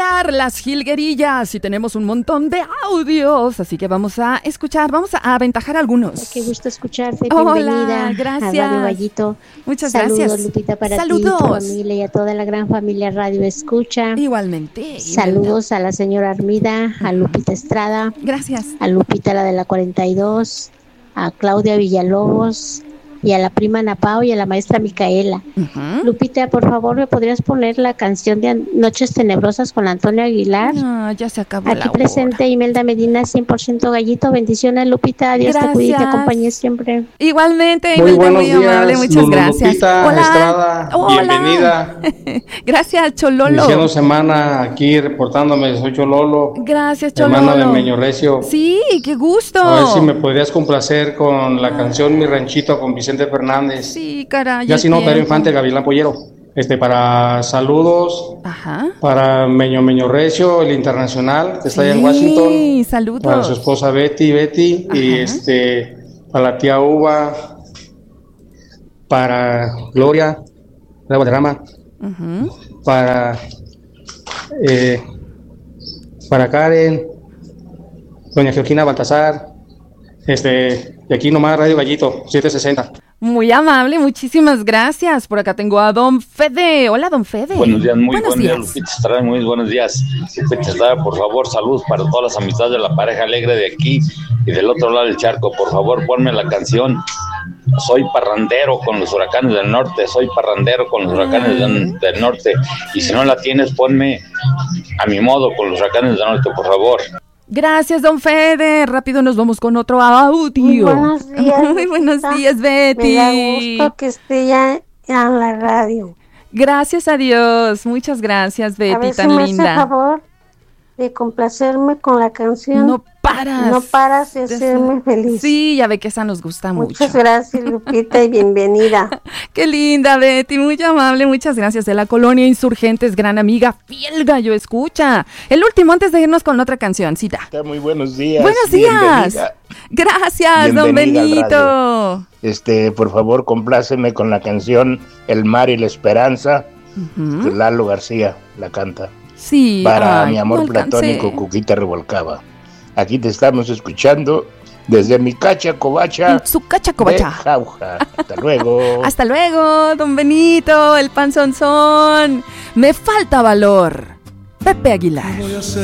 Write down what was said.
mejorar las jilguerillas y tenemos un montón de audios, así que vamos a escuchar, vamos a aventajar algunos. Qué gusto escucharte, Hola, bienvenida gracias. a Radio Gallito. Muchas Saludos, gracias. Lupita, para Saludos. ti, tu familia y a toda la gran familia Radio Escucha. Igualmente. Saludos a la señora Armida, a Lupita Estrada. Gracias. A Lupita, la de la 42, a Claudia Villalobos y a la prima Napao y a la maestra Micaela. Lupita, por favor, ¿me podrías poner la canción de Noches Tenebrosas con Antonio Aguilar? No, ya se acabó Aquí la presente hora. Imelda Medina, 100% Gallito. Bendiciones, Lupita. Dios te cuide y te acompañe siempre. Igualmente, Muy Imelda, buenos muy días, amable, muchas Lulu gracias. Lupita Hola. Estrada, Hola. bienvenida. Gracias, Chololo. Iniciando semana aquí reportándome, soy Chololo. Gracias, Chololo. Hermano de Meño Recio. Sí, qué gusto. A ver si me podrías complacer con la canción Mi Ranchito con Vicente Fernández. Sí, caray. Ya si no, Pedro Infante, Gavilán Pollero. Para saludos, para Meño Recio, el internacional, que está allá en Washington. Sí, saludos. Para su esposa Betty, y para la tía Uva, para Gloria, de Guadarrama, para Karen, doña Georgina Baltasar, de aquí nomás Radio Gallito, 760. Muy amable, muchísimas gracias. Por acá tengo a Don Fede. Hola, Don Fede. Buenos días, muy buenos buenos días, Lupita Estrada, muy buenos días. Lupita Estrada, por favor, saludos para todas las amistades de la pareja alegre de aquí y del otro lado del charco. Por favor, ponme la canción Soy parrandero con los huracanes del norte, soy parrandero con los huracanes del norte. Y si no la tienes, ponme A mi modo con los huracanes del norte, por favor. Gracias, Don Fede. Rápido nos vamos con otro audio. Muy buenos días. Muy buenos días, Betty. Me da gusto que esté ya en la radio. Gracias a Dios. Muchas gracias, Betty, A ver tan si me linda. hace favor de complacerme con la canción. No paras. No paras de hacerme feliz. Sí, ya ve que esa nos gusta mucho. Muchas gracias, Lupita, y bienvenida. Qué linda, Betty, muy amable, muchas gracias. De la Colonia Insurgentes, gran amiga, fiel Gallo Escucha. El último antes de irnos con otra cancioncita. Muy buenos días. Buenos días. Bienvenida. Gracias, don Bienvenida Benito. Por favor, compláceme con la canción El mar y la esperanza, que Lalo García la canta. Sí. Para ay, mi amor no alcancé. platónico, Cuquita Revolcaba. Aquí te estamos escuchando desde mi cacha covacha. Su cacha covacha. De Jauja. Hasta luego. Hasta luego, don Benito, el panzonzón. Me falta valor. Pepe Aguilar.